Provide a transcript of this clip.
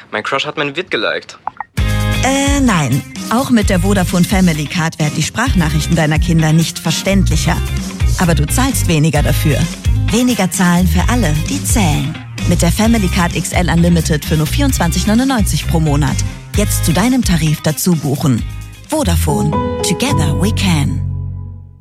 Mein Crush hat mein Vid geliked. Nein. Auch mit der Vodafone Family Card werden die Sprachnachrichten deiner Kinder nicht verständlicher. Aber du zahlst weniger dafür. Weniger zahlen für alle, die zählen. Mit der Family Card XL Unlimited für nur 24,99 pro Monat. Jetzt zu deinem Tarif dazu buchen. Vodafone. Together we can.